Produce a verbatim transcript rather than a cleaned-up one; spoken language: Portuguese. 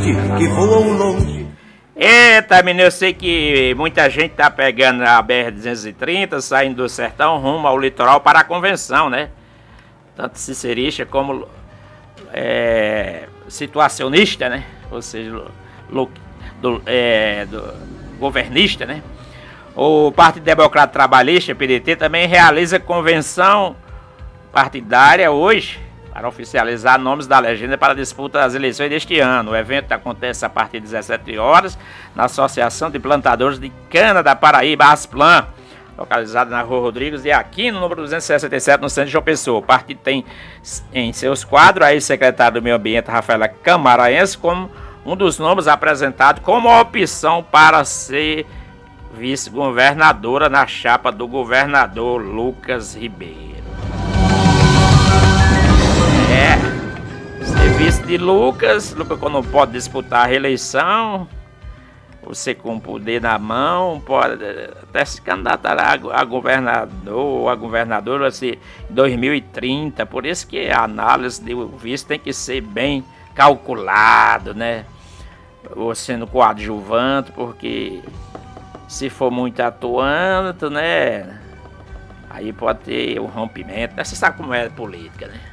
que voam longe. Eita, menino, eu sei que muita gente tá pegando a B R duzentos e trinta, saindo do sertão rumo ao litoral para a convenção, né? Tanto cicerista como é, situacionista, né? Ou seja, lo, do, é, do, governista, né? O Partido Democrata Trabalhista, P D T, também realiza convenção partidária hoje para oficializar nomes da legenda para a disputa das eleições deste ano. O evento acontece a partir das dezessete horas na Associação de Plantadores de Cana da Paraíba, Asplan, localizada na Rua Rodrigues de Aquino, número duzentos e sessenta e sete, no centro de João Pessoa. O partido tem em seus quadros a ex-secretário do Meio Ambiente, Rafaela Camaraense, como um dos nomes apresentados como opção para ser vice-governadora na chapa do governador Lucas Ribeiro. É, serviço de Lucas, Lucas quando não pode disputar a reeleição, você com o poder na mão, pode até se candidatar a, a governador ou a governadora assim, em dois mil e trinta, por isso que a análise do vice tem que ser bem calculado, né? Ou sendo coadjuvante, porque se for muito atuante, né? Aí pode ter um rompimento, né? Você sabe como é a política, né?